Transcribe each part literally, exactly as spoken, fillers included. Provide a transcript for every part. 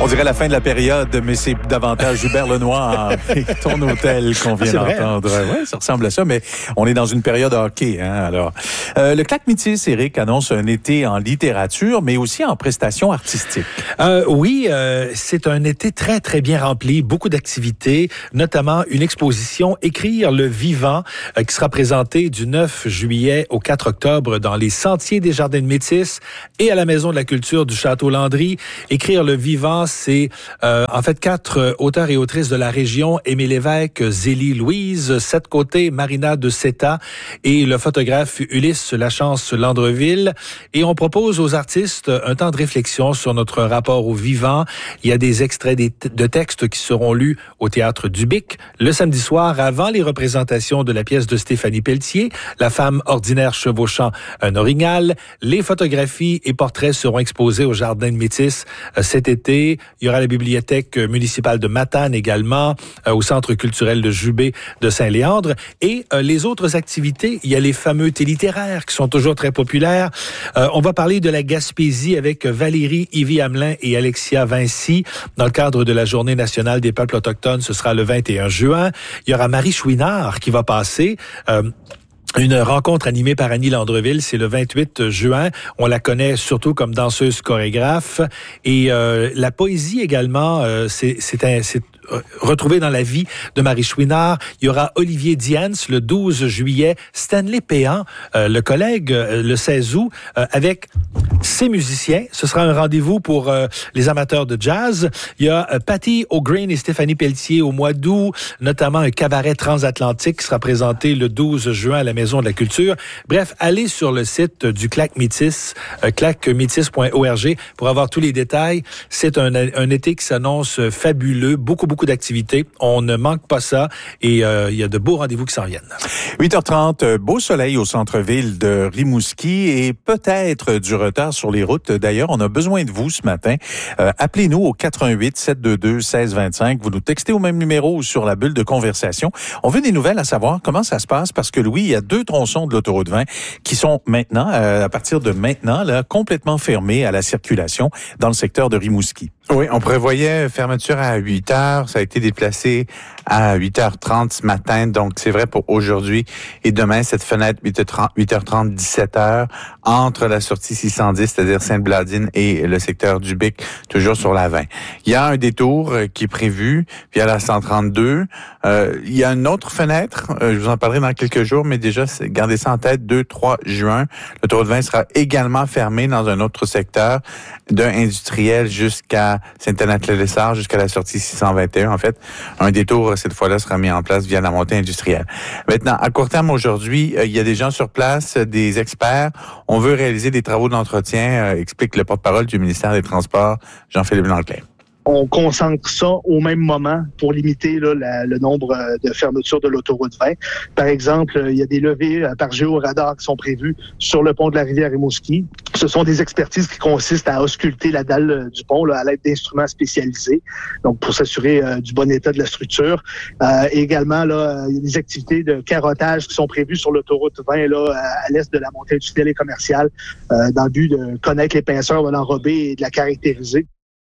On dirait la fin de la période, mais c'est davantage Hubert Lenoir et ton hôtel qu'on vient ah, d'entendre. Oui, ça ressemble à ça, mais on est dans une période hockey. Hein, alors, euh, le Claque Métis, Éric, annonce un été en littérature, mais aussi en prestations artistiques. Euh, oui, euh, c'est un été très, très bien rempli. Beaucoup d'activités, notamment une exposition « Écrire le vivant » euh, qui sera présentée du neuf juillet au quatre octobre dans les sentiers des Jardins de Métis et à la Maison de la culture du Château Landry. « Écrire le vivant », c'est euh, en fait quatre euh, auteurs et autrices de la région, Aimé Lévesque, Zélie Louise, Sept Côtés, Marina de Seta et le photographe Ulysse Lachance Landreville. Et on propose aux artistes un temps de réflexion sur notre rapport au vivant. Il y a des extraits de textes qui seront lus au Théâtre du Bic le samedi soir avant les représentations de la pièce de Stéphanie Pelletier, La femme ordinaire chevauchant un orignal. Les photographies et portraits seront exposés au Jardin de Métis euh, cet été. Il y aura la bibliothèque municipale de Matane également, euh, au Centre culturel de Jubé de Saint-Léandre. Et euh, les autres activités, il y a les fameux thés littéraires qui sont toujours très populaires. Euh, on va parler de la Gaspésie avec Valérie Ivy-Hamelin et Alexia Vinci dans le cadre de la Journée nationale des peuples autochtones. Ce sera le vingt et un juin. Il y aura Marie Chouinard qui va passer. Euh, Une rencontre animée par Annie Landreville, c'est le vingt-huit juin. On la connaît surtout comme danseuse chorégraphe. Et euh, la poésie également, euh, c'est, c'est, un, c'est retrouvé dans la vie de Marie Chouinard. Il y aura Olivier Diens le douze juillet, Stanley Péan, euh, le collègue, euh, le seize août, euh, avec ses musiciens. Ce sera un rendez-vous pour euh, les amateurs de jazz. Il y a euh, Patty O'Green et Stéphanie Pelletier au mois d'août, notamment un cabaret transatlantique qui sera présenté le douze juin à la Maison de la culture. Bref, allez sur le site du Claque Métis, euh, claque métis point org pour avoir tous les détails. C'est un, un été qui s'annonce fabuleux, beaucoup, beaucoup d'activités. On ne manque pas ça et euh, il y a de beaux rendez-vous qui s'en viennent. huit heures trente, beau soleil au centre-ville de Rimouski et peut-être du retard sur les routes. D'ailleurs, on a besoin de vous ce matin. Euh, appelez-nous au quatre un huit, sept deux deux, un six deux cinq. Vous nous textez au même numéro ou sur la bulle de conversation. On veut des nouvelles à savoir comment ça se passe parce que, Louis, il y a deux tronçons de l'autoroute vingt qui sont maintenant, euh, à partir de maintenant, là, complètement fermés à la circulation dans le secteur de Rimouski. Oui, on prévoyait fermeture à huit heures. Ça a été déplacé à huit heures trente ce matin. Donc, c'est vrai pour aujourd'hui et demain, cette fenêtre huit heures trente, dix-sept heures entre la sortie six cent dix, c'est-à-dire Sainte-Bladine et le secteur du Bic, toujours sur la vingt. Il y a un détour qui est prévu via la cent trente-deux. Euh, il y a une autre fenêtre. Euh, je vous en parlerai dans quelques jours, mais déjà, gardez ça en tête. deux trois juin, l'autoroute vingt sera également fermée dans un autre secteur d'un industriel jusqu'à Sainte-Anne-la-Lessard, jusqu'à la sortie six cent vingt et un. En fait, un détour, cette fois-là, sera mis en place via la montée industrielle. Maintenant, à court terme, aujourd'hui, euh, il y a des gens sur place, des experts. On veut réaliser des travaux d'entretien, euh, explique le porte-parole du ministère des Transports, Jean-Philippe Blanchet. On concentre ça au même moment pour limiter là, la, le nombre de fermetures de l'autoroute vingt. Par exemple, il y a des levées par géoradar qui sont prévues sur le pont de la rivière Rimouski. Ce sont des expertises qui consistent à ausculter la dalle du pont là, à l'aide d'instruments spécialisés, donc pour s'assurer euh, du bon état de la structure. Euh, et également, là, il y a des activités de carottage qui sont prévues sur l'autoroute vingt là, à l'est de la montée industrielle et commerciale, euh, dans le but de connaître l'épaisseur de l'enrobé et de la caractériser.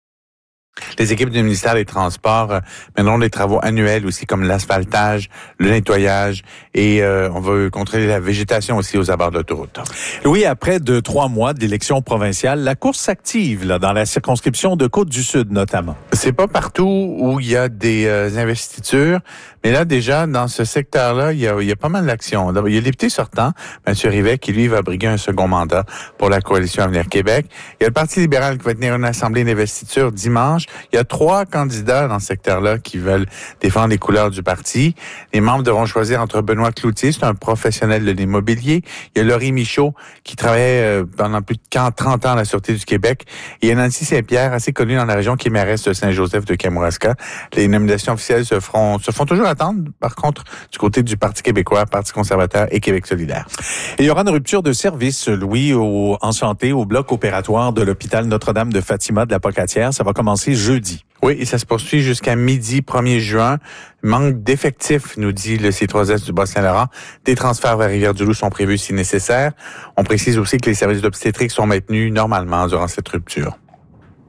Les équipes du ministère des Transports euh, mèneront des travaux annuels aussi comme l'asphaltage, le nettoyage et euh, on va contrôler la végétation aussi aux abords de l'autoroute. Louis, après de trois mois d'élections provinciales, la course s'active là, dans la circonscription de Côte-du-Sud notamment. C'est pas partout où il y a des euh, investitures, mais là déjà dans ce secteur-là, il y a, il y a pas mal d'actions. D'abord, il y a le député sortant, M. Rivet, qui lui va briguer un second mandat pour la coalition Avenir Québec. Il y a le Parti libéral qui va tenir une assemblée d'investiture dimanche. Il y a trois candidats dans ce secteur-là qui veulent défendre les couleurs du parti. Les membres devront choisir entre Benoît Cloutier, c'est un professionnel de l'immobilier. Il y a Laurie Michaud, qui travaillait pendant plus de trente ans à la Sûreté du Québec. Et il y a Nancy Saint-Pierre, assez connue dans la région, qui est mairesse de Saint-Joseph de Kamouraska. Les nominations officielles se feront, se font toujours attendre, par contre, du côté du Parti québécois, Parti conservateur et Québec solidaire. Et il y aura une rupture de service, Louis, au, en santé, au bloc opératoire de l'hôpital Notre-Dame de Fatima de la Pocatière. Ça va commencer jeudi. Oui, et ça se poursuit jusqu'à midi, premier juin. Manque d'effectifs, nous dit le C trois S du Bas-Saint-Laurent. Des transferts vers Rivière-du-Loup sont prévus si nécessaire. On précise aussi que les services d'obstétrique sont maintenus normalement durant cette rupture.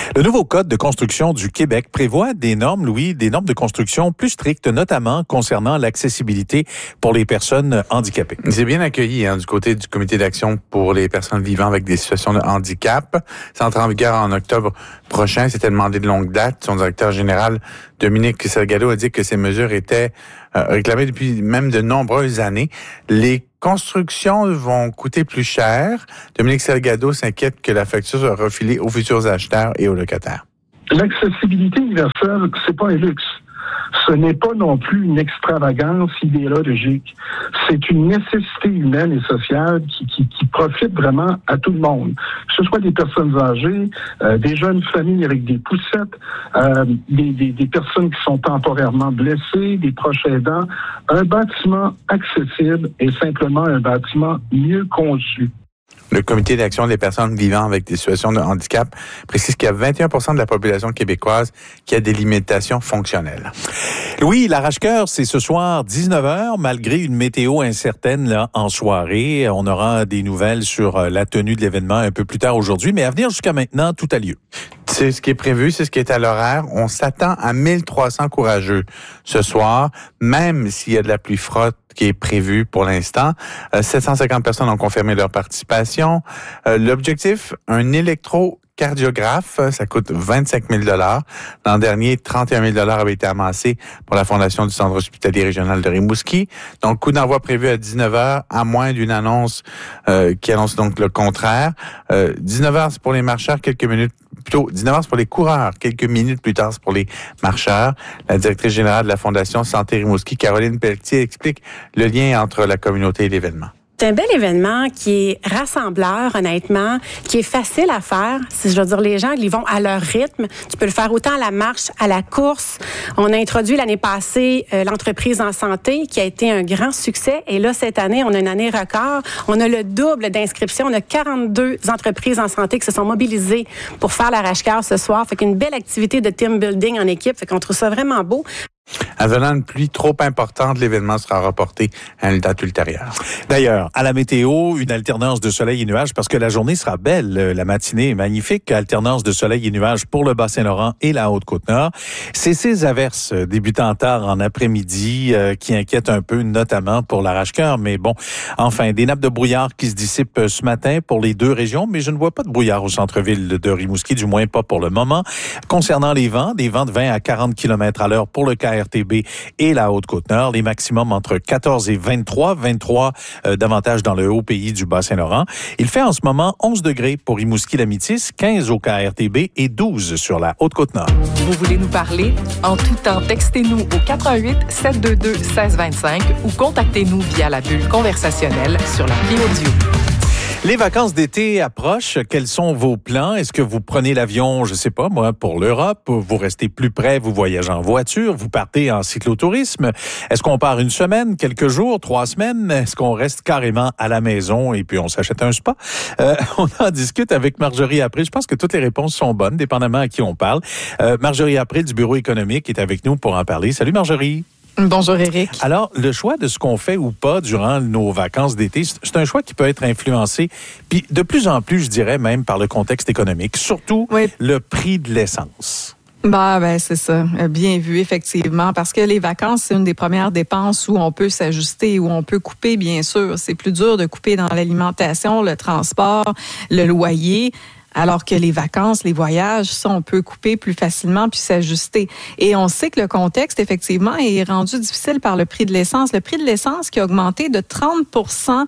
Le nouveau Code de construction du Québec prévoit des normes, Louis, des normes de construction plus strictes, notamment concernant l'accessibilité pour les personnes handicapées. C'est bien accueilli hein, du côté du Comité d'action pour les personnes vivant avec des situations de handicap. Ça entre en vigueur en octobre prochain. C'était demandé de longue date. Son directeur général, Dominique Salgado, a dit que ces mesures étaient euh, réclamées depuis même de nombreuses années. Les constructions vont coûter plus cher. Dominique Salgado s'inquiète que la facture soit refilée aux futurs acheteurs et aux locataires. L'accessibilité universelle, c'est pas un luxe. Ce n'est pas non plus une extravagance idéologique. C'est une nécessité humaine et sociale qui, qui, qui profite vraiment à tout le monde. Que ce soit des personnes âgées, euh, des jeunes familles avec des poussettes, euh, des, des, des personnes qui sont temporairement blessées, des proches aidants. Un bâtiment accessible est simplement un bâtiment mieux conçu. Le Comité d'action des personnes vivant avec des situations de handicap précise qu'il y a vingt et un pour cent de la population québécoise qui a des limitations fonctionnelles. Louis, l'arrache-cœur, c'est ce soir dix-neuf heures, malgré une météo incertaine là en soirée. On aura des nouvelles sur la tenue de l'événement un peu plus tard aujourd'hui, mais à venir jusqu'à maintenant, tout a lieu. C'est ce qui est prévu, c'est ce qui est à l'horaire. On s'attend à mille trois cents courageux ce soir, même s'il y a de la pluie frotte qui est prévue pour l'instant. Euh, sept cent cinquante personnes ont confirmé leur participation. Euh, l'objectif, un électrocardiographe, ça coûte vingt-cinq mille dollars. L'an dernier, trente et un mille dollars avaient été amassés pour la Fondation du Centre hospitalier régional de Rimouski. Donc, coup d'envoi prévu à dix-neuf heures, à moins d'une annonce euh, qui annonce donc le contraire. Euh, dix-neuf heures, c'est pour les marcheurs, quelques minutes Plutôt, dix-neuf heures, c'est pour les coureurs. Quelques minutes plus tard, c'est pour les marcheurs. La directrice générale de la Fondation Santé Rimouski, Caroline Pelletier, explique le lien entre la communauté et l'événement. C'est un bel événement qui est rassembleur, honnêtement, qui est facile à faire. Si je veux dire, les gens, ils vont à leur rythme. Tu peux le faire autant à la marche, à la course. On a introduit l'année passée euh, l'entreprise en santé, qui a été un grand succès. Et là, cette année, on a une année record. On a le double d'inscriptions. On a quarante-deux entreprises en santé qui se sont mobilisées pour faire l'arrache-cœur ce soir. Fait qu'une belle activité de team building en équipe. Fait qu'on trouve ça vraiment beau. Avenant une pluie trop importante, l'événement sera reporté à une date ultérieure. D'ailleurs, à la météo, une alternance de soleil et nuages parce que la journée sera belle. La matinée est magnifique. Alternance de soleil et nuages pour le Bas-Saint-Laurent et la Haute-Côte-Nord. C'est ces averses débutant tard en après-midi euh, qui inquiètent un peu, notamment pour l'arrache-cœur. Mais bon, enfin, des nappes de brouillard qui se dissipent ce matin pour les deux régions, mais je ne vois pas de brouillard au centre-ville de Rimouski, du moins pas pour le moment. Concernant les vents, des vents de vingt à quarante kilomètres à l'heure pour le K R T B et la Haute-Côte-Nord, les maximums entre quatorze et vingt-trois, vingt-trois euh, davantage dans le haut pays du Bas-Saint-Laurent. Il fait en ce moment onze degrés pour Rimouski-la-Métis, quinze au K R T B et douze sur la Haute-Côte-Nord. Vous voulez nous parler? En tout temps, textez-nous au quatre un huit, sept deux deux, un six deux cinq ou contactez-nous via la bulle conversationnelle sur l'appli audio. Les vacances d'été approchent. Quels sont vos plans? Est-ce que vous prenez l'avion, je sais pas moi, pour l'Europe? Vous restez plus près, vous voyagez en voiture? Vous partez en cyclotourisme? Est-ce qu'on part une semaine, quelques jours, trois semaines? Est-ce qu'on reste carrément à la maison et puis on s'achète un spa? Euh, on en discute avec Marjorie April. Je pense que toutes les réponses sont bonnes, dépendamment à qui on parle. Euh, Marjorie April du Bureau économique est avec nous pour en parler. Salut Marjorie. Bonjour Éric. Alors, le choix de ce qu'on fait ou pas durant nos vacances d'été, c'est un choix qui peut être influencé, puis de plus en plus, je dirais, même par le contexte économique, surtout oui. le prix de l'essence. Bah ben c'est ça, bien vu effectivement, parce que les vacances c'est une des premières dépenses où on peut s'ajuster, où on peut couper bien sûr. C'est plus dur de couper dans l'alimentation, le transport, le loyer. Alors que les vacances, les voyages, ça, on peut couper plus facilement puis s'ajuster. Et on sait que le contexte, effectivement, est rendu difficile par le prix de l'essence. Le prix de l'essence qui a augmenté de trente pour cent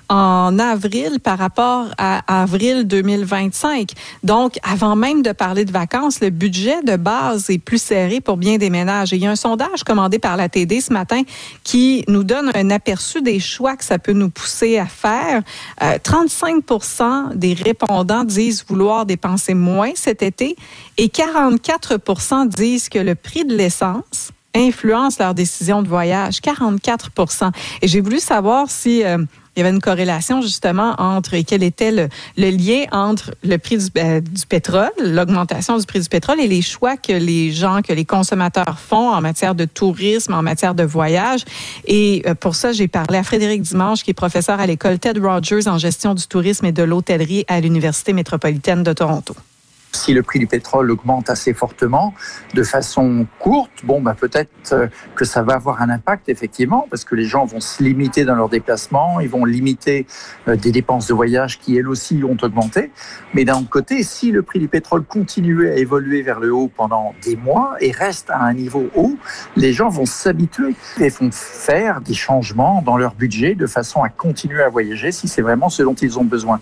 en avril par rapport à avril deux mille vingt-cinq. Donc, avant même de parler de vacances, le budget de base est plus serré pour bien des ménages. Et il y a un sondage commandé par la T D ce matin qui nous donne un aperçu des choix que ça peut nous pousser à faire. Euh, trente-cinq pour cent des répondants disent vouloir dépenser moins cet été et quarante-quatre pour cent disent que le prix de l'essence influence leur décision de voyage. quarante-quatre pour cent. Et j'ai voulu savoir si euh, il y avait une corrélation justement entre et quel était le, le lien entre le prix du, euh, du pétrole, l'augmentation du prix du pétrole et les choix que les gens, que les consommateurs font en matière de tourisme, en matière de voyage. Et euh, pour ça, j'ai parlé à Frédéric Dimanche, qui est professeur à l'école Ted Rogers en gestion du tourisme et de l'hôtellerie à l'Université métropolitaine de Toronto. Si le prix du pétrole augmente assez fortement, de façon courte, bon, bah, peut-être que ça va avoir un impact, effectivement, parce que les gens vont se limiter dans leurs déplacements, ils vont limiter des dépenses de voyage qui, elles aussi, ont augmenté. Mais d'un autre côté, si le prix du pétrole continue à évoluer vers le haut pendant des mois et reste à un niveau haut, les gens vont s'habituer et vont faire des changements dans leur budget de façon à continuer à voyager si c'est vraiment ce dont ils ont besoin.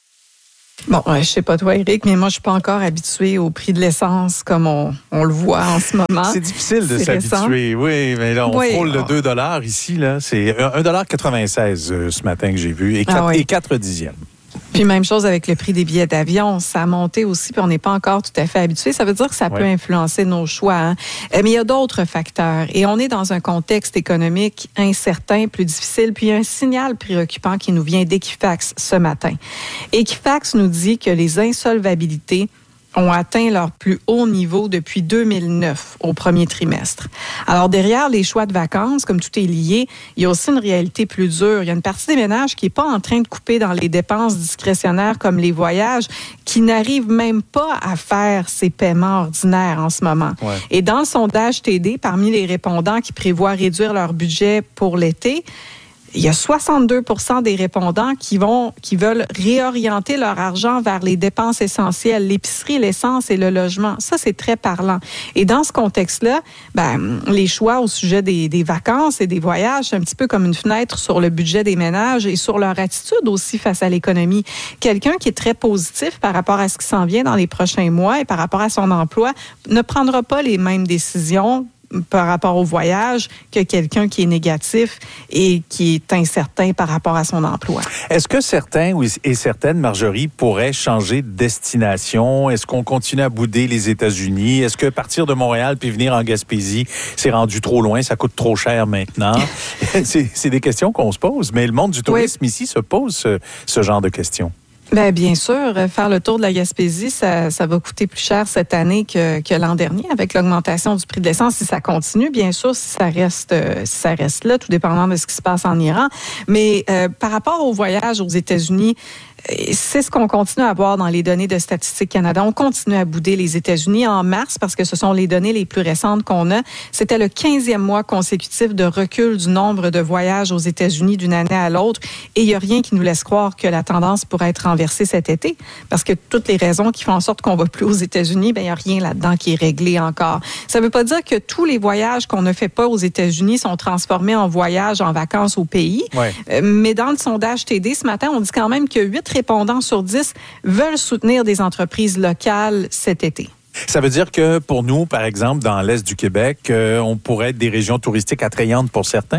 Bon, je sais pas toi, Éric, mais moi, je suis pas encore habituée au prix de l'essence comme on, on le voit en ce moment. C'est difficile de C'est s'habituer, récent. oui, mais là, on oui, frôle on... le deux dollars ici, là. C'est un dollar quatre-vingt-seize euh, ce matin que j'ai vu, et quatre, ah oui. et quatre dixièmes. Puis même chose avec le prix des billets d'avion, ça a monté aussi, puis on n'est pas encore tout à fait habitué. Ça veut dire que ça ouais. peut influencer nos choix. Hein? Mais il y a d'autres facteurs. Et on est dans un contexte économique incertain, plus difficile. Puis il y a un signal préoccupant qui nous vient d'Equifax ce matin. Equifax nous dit que les insolvabilités ont atteint leur plus haut niveau depuis deux mille neuf au premier trimestre. Alors, derrière les choix de vacances, comme tout est lié, il y a aussi une réalité plus dure. Il y a une partie des ménages qui n'est pas en train de couper dans les dépenses discrétionnaires comme les voyages, qui n'arrivent même pas à faire ces paiements ordinaires en ce moment. Ouais. Et dans le sondage T D, parmi les répondants qui prévoient réduire leur budget pour l'été, il y a soixante-deux pour cent des répondants qui vont, qui veulent réorienter leur argent vers les dépenses essentielles, l'épicerie, l'essence et le logement. Ça, c'est très parlant. Et dans ce contexte-là, ben, les choix au sujet des, des vacances et des voyages, c'est un petit peu comme une fenêtre sur le budget des ménages et sur leur attitude aussi face à l'économie. Quelqu'un qui est très positif par rapport à ce qui s'en vient dans les prochains mois et par rapport à son emploi ne prendra pas les mêmes décisions par rapport au voyage que quelqu'un qui est négatif et qui est incertain par rapport à son emploi. Est-ce que certains et certaines, Marjorie, pourraient changer de destination? Est-ce qu'on continue à bouder les États-Unis? Est-ce que partir de Montréal puis venir en Gaspésie, c'est rendu trop loin, ça coûte trop cher maintenant? c'est, c'est des questions qu'on se pose, mais le monde du tourisme oui. ici se pose ce, ce genre de questions. Bien, bien sûr, faire le tour de la Gaspésie, ça, ça va coûter plus cher cette année que, que l'an dernier avec l'augmentation du prix de l'essence. Si ça continue, bien sûr, si ça reste, si ça reste là, tout dépendant de ce qui se passe en Iran. Mais euh, par rapport au voyage aux États-Unis, c'est ce qu'on continue à voir dans les données de Statistique Canada. On continue à bouder les États-Unis en mars parce que ce sont les données les plus récentes qu'on a. C'était le quinzième mois consécutif de recul du nombre de voyages aux États-Unis d'une année à l'autre. Et il n'y a rien qui nous laisse croire que la tendance pourrait être renversée cet été parce que toutes les raisons qui font en sorte qu'on ne va plus aux États-Unis, bien, il n'y a rien là-dedans qui est réglé encore. Ça ne veut pas dire que tous les voyages qu'on ne fait pas aux États-Unis sont transformés en voyages en vacances au pays. Ouais. Mais dans le sondage T D ce matin, on dit quand même que huit répondants sur dix veulent soutenir des entreprises locales cet été. Ça veut dire que pour nous, par exemple, dans l'Est du Québec, euh, on pourrait être des régions touristiques attrayantes pour certains?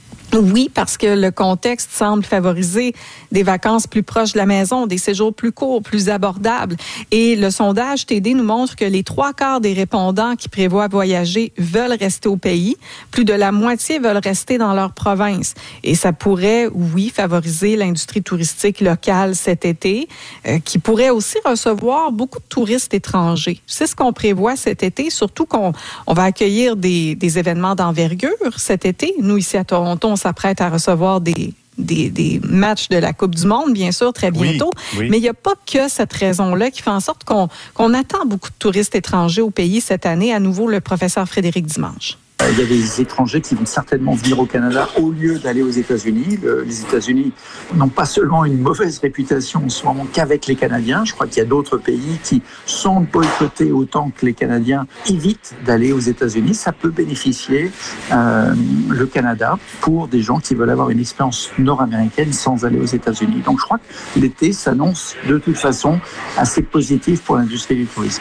Oui, parce que le contexte semble favoriser des vacances plus proches de la maison, des séjours plus courts, plus abordables. Et le sondage T D nous montre que les trois quarts des répondants qui prévoient voyager veulent rester au pays. Plus de la moitié veulent rester dans leur province. Et ça pourrait, oui, favoriser l'industrie touristique locale cet été, euh, qui pourrait aussi recevoir beaucoup de touristes étrangers. C'est ce qu'on prévoit cet été, surtout qu'on on va accueillir des, des événements d'envergure cet été. Nous, ici à Toronto, on s'apprête à recevoir des, des, des matchs de la Coupe du Monde, bien sûr, très bientôt. Oui, oui. Mais il n'y a pas que cette raison-là qui fait en sorte qu'on, qu'on attend beaucoup de touristes étrangers au pays cette année. À nouveau, le professeur Frédéric Dimanche. Il y a des étrangers qui vont certainement venir au Canada au lieu d'aller aux États-Unis. Le, les États-Unis n'ont pas seulement une mauvaise réputation en ce moment qu'avec les Canadiens. Je crois qu'il y a d'autres pays qui, sans boycotter autant que les Canadiens, évitent d'aller aux États-Unis. Ça peut bénéficier euh, le Canada pour des gens qui veulent avoir une expérience nord-américaine sans aller aux États-Unis. Donc je crois que l'été s'annonce de toute façon assez positif pour l'industrie du tourisme.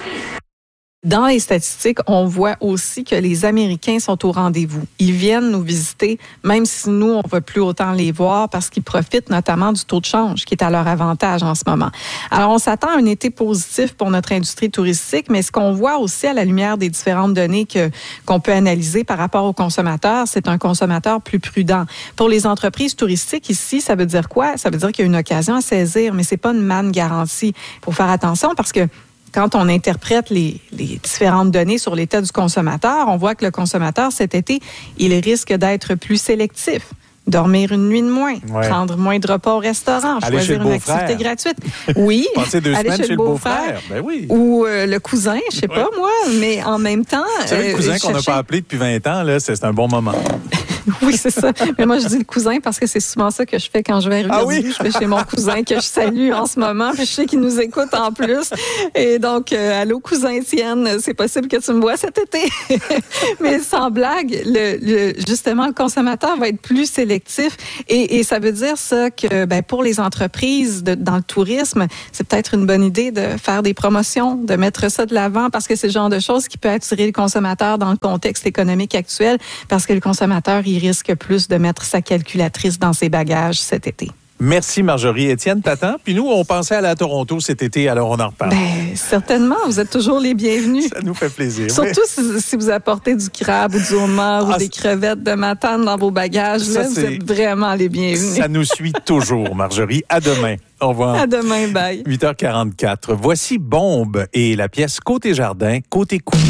Dans les statistiques, on voit aussi que les Américains sont au rendez-vous. Ils viennent nous visiter, même si nous, on ne va plus autant les voir parce qu'ils profitent notamment du taux de change qui est à leur avantage en ce moment. Alors, on s'attend à un été positif pour notre industrie touristique, mais ce qu'on voit aussi à la lumière des différentes données que, qu'on peut analyser par rapport aux consommateurs, c'est un consommateur plus prudent. Pour les entreprises touristiques ici, ça veut dire quoi? Ça veut dire qu'il y a une occasion à saisir, mais c'est pas une manne garantie. Il faut faire attention parce que quand on interprète les, les différentes données sur l'état du consommateur, on voit que le consommateur, cet été, il risque d'être plus sélectif. dormir une nuit de moins, Ouais. prendre moins de repas au restaurant, Aller chez choisir le une beau-frère. activité gratuite. Oui. Passer deux aller semaines chez le beau-frère. Ben oui. Ou euh, le cousin, je sais Ouais. pas moi, mais en même temps... Vous savez, le euh, cousin qu'on n'a chercher- pas appelé depuis vingt ans, là, c'est c'est un bon moment. Oui, c'est ça. Mais moi, je dis le cousin parce que c'est souvent ça que je fais quand je vais à Ah Rivière-du-Loup. oui? Je vais chez mon cousin que je salue en ce moment. Puis je sais qu'il nous écoute en plus. Et donc, euh, allô, cousin Étienne, c'est possible que tu me vois cet été. Mais sans blague, le, le, justement, le consommateur va être plus sélectif. Et, et ça veut dire ça que ben, pour les entreprises de, dans le tourisme, c'est peut-être une bonne idée de faire des promotions, de mettre ça de l'avant parce que c'est le genre de choses qui peut attirer le consommateur dans le contexte économique actuel parce que le consommateur, il risque plus de mettre sa calculatrice dans ses bagages cet été. Merci Marjorie. Étienne, t'attends. Puis nous, on pensait aller à Toronto cet été, alors on en reparle. Ben, certainement, vous êtes toujours les bienvenus. Ça nous fait plaisir. Surtout si, si vous apportez du crabe ou du homard Ah, ou des crevettes de Matane dans vos bagages, ça, là, vous c'est- êtes vraiment les bienvenus. Ça nous suit toujours, Marjorie. À demain. Au revoir. À demain, bye. huit heures quarante-quatre. Voici Bombe et la pièce Côté Jardin, Côté Cou.